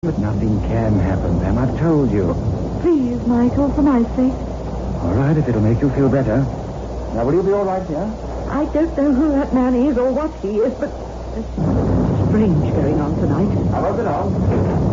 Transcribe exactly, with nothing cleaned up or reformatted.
But nothing can happen, ma'am. I've told you. Please, Michael, for my sake. All right, if it'll make you feel better. Now, will you be all right, dear? I don't know who that man is or what he is, but there's something strange going on tonight. I won't get on.